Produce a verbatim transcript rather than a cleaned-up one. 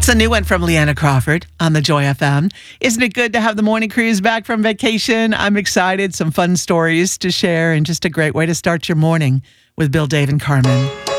That's a new one from Leanna Crawford on the Joy F M. Isn't it good to have the morning crews back from vacation? I'm excited. Some fun stories to share and just a great way to start your morning with Bill, Dave, and Carmen.